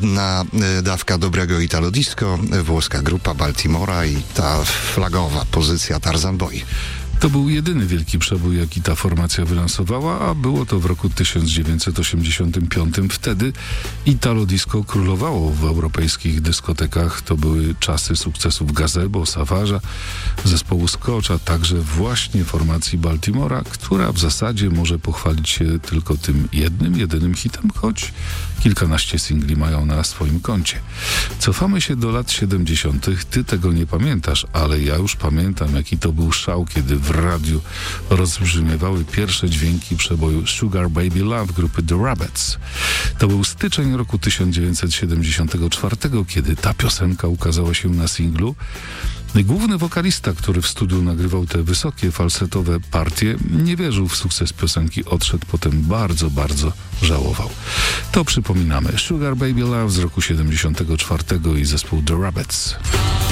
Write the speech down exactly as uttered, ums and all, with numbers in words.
solidna dawka dobrego Italo Disco, włoska grupa Baltimora i ta flagowa pozycja Tarzan Boy. To był jedyny wielki przebój, jaki ta formacja wylansowała, a było to w roku tysiąc dziewięćset osiemdziesiątym piątym. Wtedy Italo Disco królowało w europejskich dyskotekach. To były czasy sukcesów Gazebo, Savage'a, zespołu Scotch, a także właśnie formacji Baltimora, która w zasadzie może pochwalić się tylko tym jednym, jedynym hitem, choć kilkanaście singli mają na swoim koncie. Cofamy się do lat siedemdziesiątych. Ty tego nie pamiętasz, ale ja już pamiętam, jaki to był szał, kiedy w radiu rozbrzmiewały pierwsze dźwięki przeboju Sugar Baby Love grupy The Rabbits. To był styczeń roku tysiąc dziewięćset siedemdziesiątego czwartego, kiedy ta piosenka ukazała się na singlu. Główny wokalista, który w studiu nagrywał te wysokie, falsetowe partie, nie wierzył w sukces piosenki, odszedł, potem bardzo, bardzo żałował. To przypominamy Sugar Baby Love z roku siedemdziesiątego czwartego i zespół The Rabbits.